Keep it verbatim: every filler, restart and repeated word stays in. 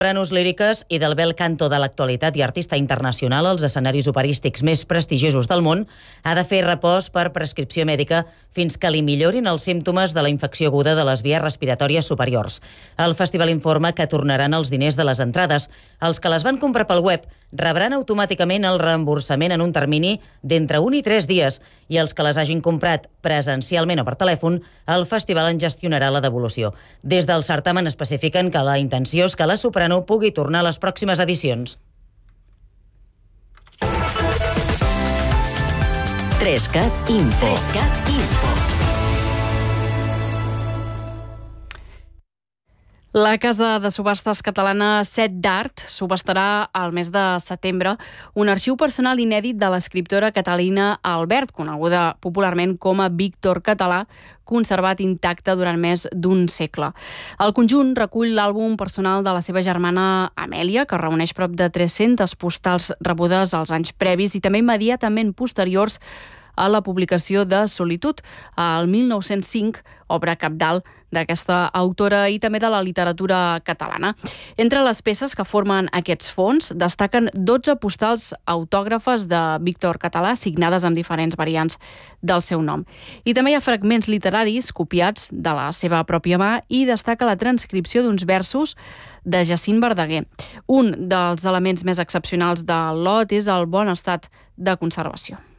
Sopranos líriques i del bel canto de l'actualitat i artista internacional als escenaris operístics més prestigiosos del món, ha de fer repòs per prescripció mèdica fins que li millorin els símptomes de la infecció aguda de les vies respiratòries superiors. El festival informa que tornaran els diners de les entrades. Els que les van comprar pel web rebran automàticament el reemborsament en un termini d'entre un i tres dies i els que les hagin comprat presencialment o per telèfon, el festival en gestionarà la devolució. Des del certamen especifiquen que la intenció és que la soprano pugui tornar a les pròximes edicions. Trescat Info. Trescat Info. La casa de subhastes catalana Set d'Art subhastarà al mes de setembre un arxiu personal inèdit de l'escriptora catalina Albert, coneguda popularment com a Víctor Català, conservat intacte durant més d'un segle. El conjunt recull l'àlbum personal de la seva germana Amèlia, que reuneix prop de tres-centes postals rebudes als anys previs i també immediatament posteriors a la publicació de Solitud, al mil nou-cents cinc, obra cabdal d'aquesta autora i també de la literatura catalana. Entre les peces que formen aquests fons destaquen dotze postals autògrafes de Víctor Català, signades amb diferents variants del seu nom. I també hi ha fragments literaris copiats de la seva pròpia mà i destaca la transcripció d'uns versos de Jacint Verdaguer. Un dels elements més excepcionals del lot és el bon estat de conservació.